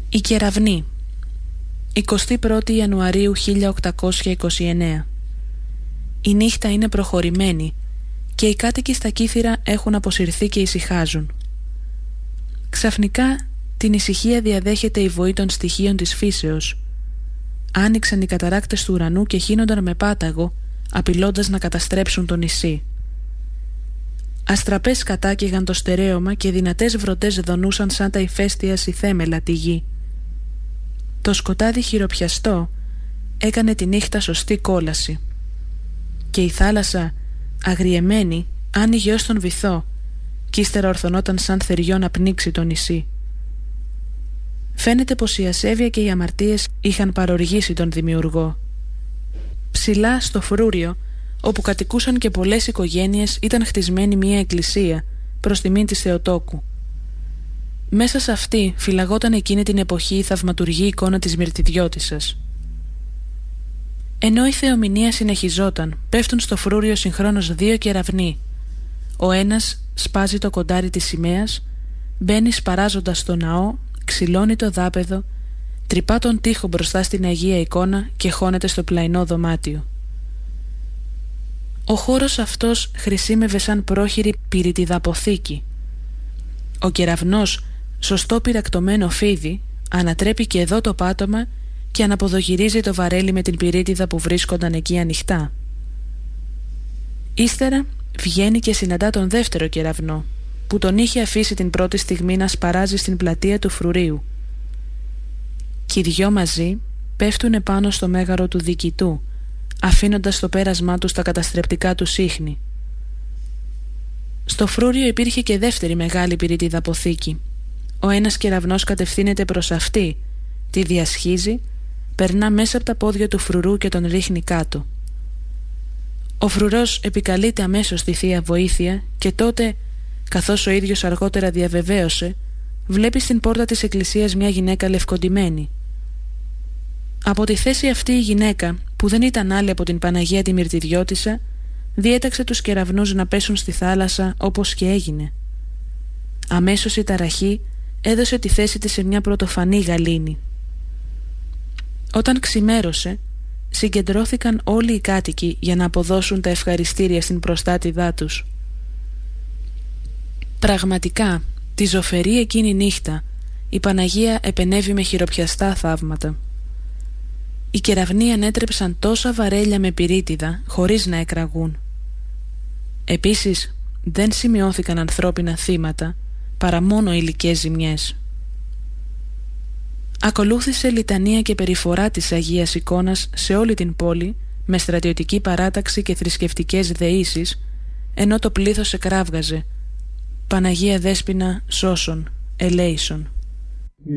Η Κεραυνή. 21η Ιανουαρίου 1829. Η νύχτα είναι προχωρημένη και οι κάτοικοι στα Κύθυρα έχουν αποσυρθεί και ησυχάζουν. Ξαφνικά την ησυχία διαδέχεται η βοή των στοιχείων της φύσεως. Άνοιξαν οι καταράκτες του ουρανού και χύνονταν με πάταγο, απειλώντας να καταστρέψουν το νησί. Αστραπές κατάκαιγαν το στερέωμα και δυνατές βροντές δονούσαν σαν τα ηφαίστεια θέμελα τη γη. Το σκοτάδι χειροπιαστό έκανε τη νύχτα σωστή κόλαση και η θάλασσα, αγριεμένη, άνοιγε ως τον βυθό κι ύστερα ορθωνόταν σαν θεριό να πνίξει το νησί. Φαίνεται πως η ασέβεια και οι αμαρτίες είχαν παροργήσει τον δημιουργό. Ψηλά στο φρούριο, όπου κατοικούσαν και πολλές οικογένειες, ήταν χτισμένη μια εκκλησία προς τιμήν της Θεοτόκου. Μέσα σε αυτή φυλαγόταν εκείνη την εποχή η θαυματουργή εικόνα της Μυρτιδιώτισσας. Ενώ η θεομηνία συνεχιζόταν, πέφτουν στο φρούριο συγχρόνως δύο κεραυνοί. Ο ένας σπάζει το κοντάρι της σημαίας, μπαίνει σπαράζοντας στο ναό, ξυλώνει το δάπεδο, τρυπά τον τοίχο μπροστά στην Αγία εικόνα και χώνεται στο πλαϊνό δωμάτιο. Ο χώρος αυτός χρησίμευε σαν πρόχειρη πυρητιδαποθήκη. Ο κεραυνός, σωστό πυρακτωμένο φίδι, ανατρέπει και εδώ το πάτωμα και αναποδογυρίζει το βαρέλι με την πυρίτιδα που βρίσκονταν εκεί ανοιχτά. Ύστερα βγαίνει και συναντά τον δεύτερο κεραυνό, που τον είχε αφήσει την πρώτη στιγμή να σπαράζει στην πλατεία του φρουρίου. Κι οι δυο μαζί πέφτουν επάνω στο μέγαρο του διοικητού, αφήνοντας στο πέρασμά του τα καταστρεπτικά του ίχνη. Στο φρούριο υπήρχε και δεύτερη μεγάλη πυρίτιδαποθήκη. Ο ένας κεραυνός κατευθύνεται προς αυτή, τη διασχίζει, περνά μέσα από τα πόδια του φρουρού και τον ρίχνει κάτω. Ο φρουρός επικαλείται αμέσως τη Θεία Βοήθεια και τότε, καθώς ο ίδιος αργότερα διαβεβαίωσε, βλέπει στην πόρτα της εκκλησίας μια γυναίκα λευκοντυμένη. Από τη θέση αυτή η γυναίκα, που δεν ήταν άλλη από την Παναγία τη Μυρτιδιώτισσα, διέταξε τους κεραυνούς να πέσουν στη θάλασσα όπως και έγινε. Αμέσως η ταραχή έδωσε τη θέση της σε μια πρωτοφανή γαλήνη. Όταν ξημέρωσε, συγκεντρώθηκαν όλοι οι κάτοικοι για να αποδώσουν τα ευχαριστήρια στην προστάτηδά τους. Πραγματικά, τη ζωφερή εκείνη νύχτα, η Παναγία επενέβη με χειροπιαστά θαύματα. Οι κεραυνοί ανέτρεψαν τόσα βαρέλια με πυρίτιδα χωρίς να εκραγούν. Επίσης, δεν σημειώθηκαν ανθρώπινα θύματα, παρά μόνο υλικές ζημιές. Ακολούθησε λιτανία και περιφορά της Αγίας Εικόνας σε όλη την πόλη, με στρατιωτική παράταξη και θρησκευτικές δεήσεις, ενώ το πλήθος εκράβγαζε «Παναγία Δέσποινα, σώσον, ελέησον».